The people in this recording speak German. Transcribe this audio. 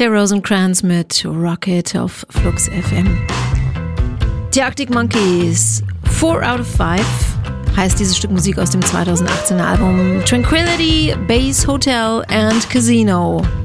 Claire Rosencrantz mit Rocket auf Flux FM. Die Arctic Monkeys, 4 out of 5 heißt dieses Stück Musik aus dem 2018er Album Tranquility, Base Hotel and Casino.